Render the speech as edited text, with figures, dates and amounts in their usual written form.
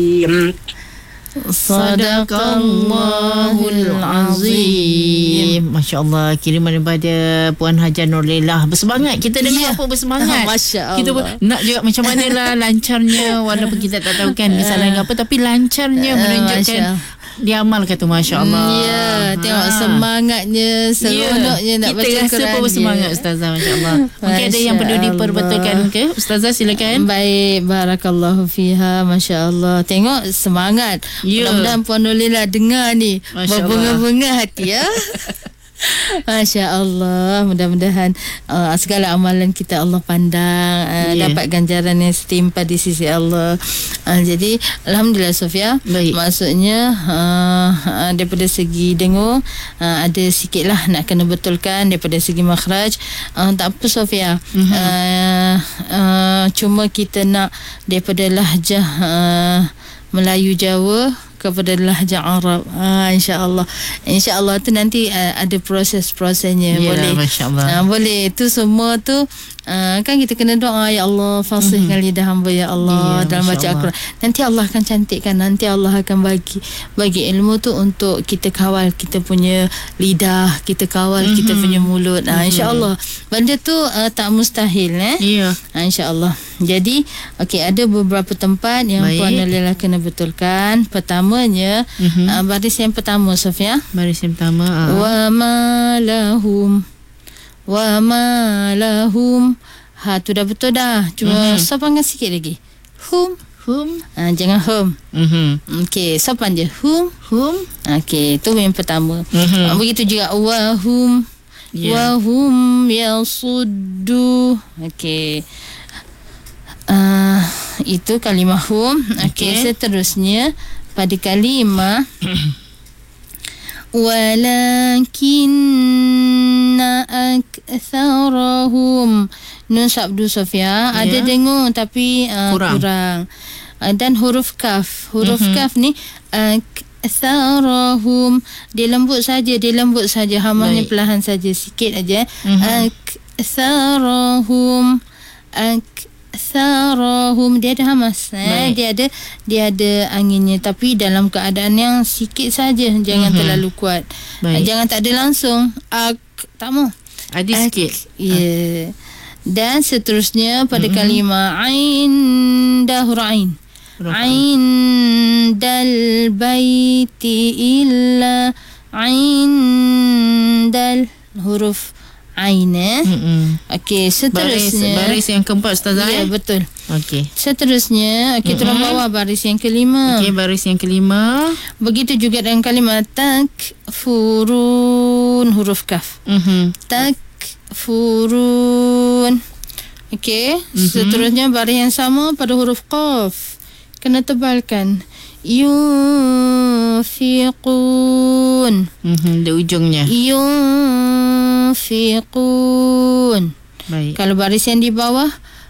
Sadaqallahul Azim. Masya Allah, kiriman daripada Puan Hajar Nurlillah. Bersemangat. Kita dengar apa bersemangat. Masya Allah. Kita nak juga macam manalah lancarnya, walaupun kita tak tahu kan kesalahan apa, tapi lancarnya menunjukkan dia amalkan tu. Masya Allah. Ya, tengok semangatnya, seronoknya nak baca Quran. Kita rasa pun bersemangat, Ustazah. Masya Allah. Mungkin ada yang perlu diperbetulkan ke? Ustazah, silakan. Baik, barakallahu fiha. Masya Allah. Tengok semangat. Mudah-mudahan Puan Nurlillah dengar ni, berbunga-bunga hati ya. Masya Allah. Mudah-mudahan segala amalan kita Allah pandang, dapat ganjaran yang setimpal di sisi Allah. Jadi Alhamdulillah Sofia. Maksudnya daripada segi dengur ada sikit lah nak kena betulkan daripada segi makhraj. Tak apa Sofia. Cuma kita nak daripada lahjah Melayu Jawa kepada lahjah Arab. InsyaAllah tu nanti ada proses-prosesnya. Boleh. Boleh. Itu semua tu kan kita kena doa, ya Allah fasihkan lidah hamba ya Allah dalam baca Al-Quran. Nanti Allah akan cantikkan, nanti Allah akan bagi ilmu tu untuk kita kawal kita punya lidah, kita kawal kita punya mulut. InsyaAllah benda tu tak mustahil InsyaAllah. Jadi ada beberapa tempat yang Puan Nurlillah kena betulkan. Pertamanya baris yang pertama Sofia. Baris yang pertama wa ma lahum. Tu dah betul dah. Cuma sopankan sikit lagi. Hum. Jangan hum. Okey, sopan je. Hum. Okey, tu yang pertama. Begitu juga wahum. Wahum yasuddu. Okey. Itu kalimah hum. Okey, seterusnya pada kalimah walakinna aktsarahum. Nun sabdu Sofia ada dengung tapi kurang. Dan huruf kaf. Huruf kaf ni aktsarahum, dia lembut saja, hamanya perlahan saja, sikit aja. Aktsarahum dia ada hamas, dia ada anginnya, tapi dalam keadaan yang sikit saja, jangan terlalu kuat. Jangan tak ada langsung tak mau, ada sikit. Dan seterusnya pada kalimah ain dahur ain dal baiti illa ain dal huruf ain. Okey, seterusnya baris yang keempat Ustazah. Ya, betul. Okey. Seterusnya turun bawah baris yang kelima. Okey, baris yang kelima. Begitu juga dengan kalimah takfurun, huruf kaf. Takfurun. Okey, seterusnya baris yang sama pada huruf qaf. Kena tebalkan. Yunfiqun. Di ujungnya. Yunfiqun. Baik. Kalau baris yang di bawah